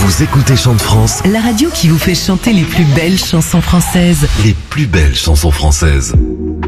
Vous écoutez Chante France, la radio qui vous fait chanter les plus belles chansons françaises. les plus belles chansons françaises.